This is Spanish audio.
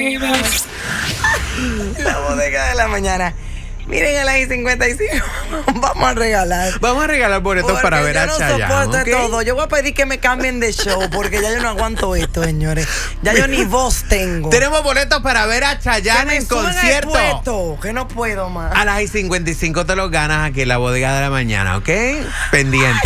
La bodega de la mañana. Miren a las 55. Vamos a regalar. Vamos a regalar boletos para ver a Chayanne. Yo no soporto todo. Yo voy a pedir que me cambien de show porque ya yo no aguanto esto, señores. Ya yo ni voz tengo. Tenemos boletos para ver a Chayanne en concierto. Puesto, que no puedo más. A las 55 te los ganas aquí en la bodega de la mañana, ¿ok? Pendiente.